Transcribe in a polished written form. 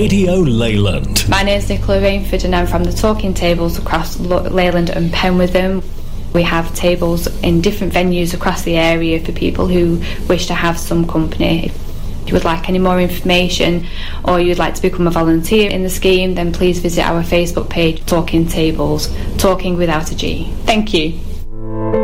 Radio Leyland. My name's Nicola Rainford and I'm from the Talking Tables across Leyland and Penwitham. We have tables in different venues across the area for people who wish to have some company. If you would like any more information or you would like to become a volunteer in the scheme, then please visit our Facebook page, Talking Tables, talking without a G. Thank you.